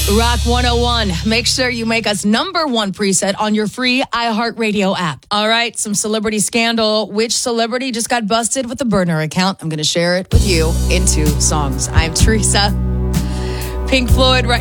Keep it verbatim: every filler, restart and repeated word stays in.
Rock one oh one. Make sure you make us number one preset on your free iHeartRadio app. All right, some celebrity scandal. Which celebrity just got busted with a burner account? I'm going to share it with you in two songs. I'm Teresa. Pink Floyd right